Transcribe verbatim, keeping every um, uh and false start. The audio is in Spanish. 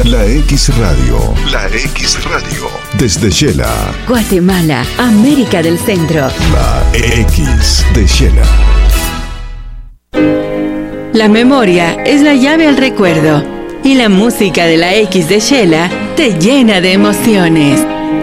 La, la X Radio. La X Radio. Desde Shela. Guatemala, América del Centro. La X de Shela. La memoria es la llave al recuerdo. Y la música de la X de Shela te llena de emociones.